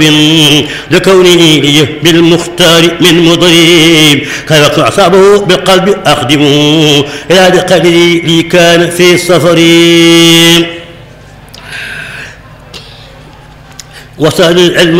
لكونه لي بالمختار من مضرب كيف أعصابه بالقلب أخدمه إلى قدري لي كان في سفري وصل العلم